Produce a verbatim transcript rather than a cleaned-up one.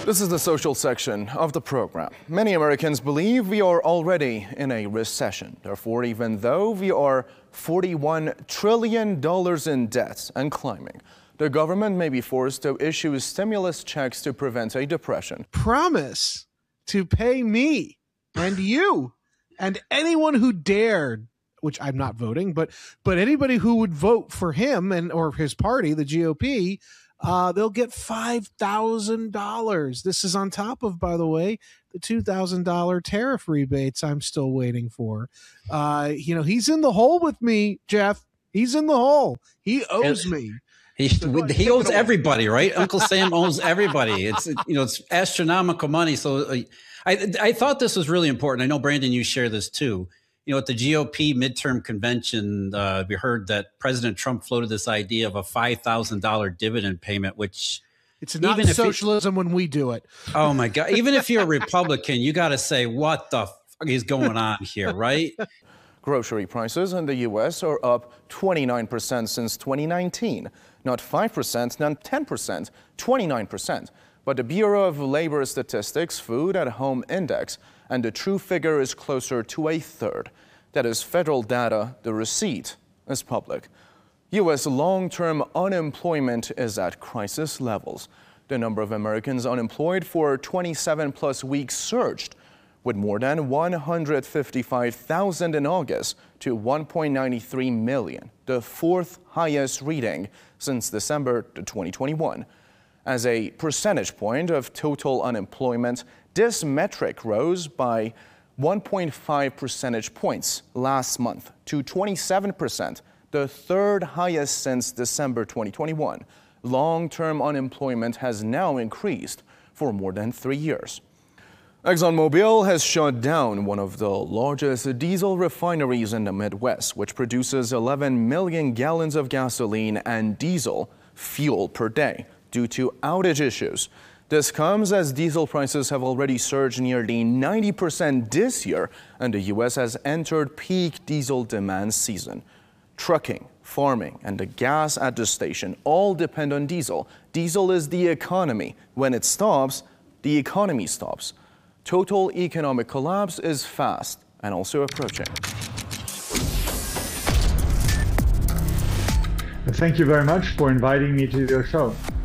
This is the social section of the program. Many Americans believe we are already in a recession. Therefore, even though we are forty-one trillion dollars in debt and climbing, the government may be forced to issue stimulus checks to prevent a depression. Promise to pay me and you and anyone who dared, which I'm not voting, but but anybody who would vote for him and or his party, the G O P, uh, they'll get five thousand dollars. This is on top of, by the way, the two thousand dollars tariff rebates I'm still waiting for. Uh, you know, he's in the hole with me, Jeff. He's in the hole. He owes and me. He, he owes everybody, right? Uncle Sam owes everybody. It's, you know, it's astronomical money. So uh, I, I thought this was really important. I know, Brandon, you share this too. You know, at the G O P midterm convention, uh, we heard that President Trump floated this idea of a five thousand dollars dividend payment, which it's not even socialism when we do it. Oh, my God. Even if you're a Republican, you got to say, what the fuck is going on here, right? Grocery prices in the U S are up twenty-nine percent since twenty nineteen. Not five percent, not ten percent, twenty-nine percent. But the Bureau of Labor Statistics Food at Home Index, and the true figure is closer to a third. That is federal data. The receipt is public. U S long-term unemployment is at crisis levels. The number of Americans unemployed for twenty-seven plus weeks surged, with more than one hundred fifty-five thousand in August to one point nine three million, the fourth highest reading since December twenty twenty-one. As a percentage point of total unemployment, this metric rose by one point five percentage points last month to twenty-seven percent, the third highest since December twenty twenty-one. Long-term unemployment has now increased for more than three years. ExxonMobil has shut down one of the largest diesel refineries in the Midwest, which produces eleven million gallons of gasoline and diesel fuel per day due to outage issues. This comes as diesel prices have already surged nearly ninety percent this year, and the U S has entered peak diesel demand season. Trucking, farming, and the gas at the station all depend on diesel. Diesel is the economy. When it stops, the economy stops. Total economic collapse is fast and also approaching. Thank you very much for inviting me to your show.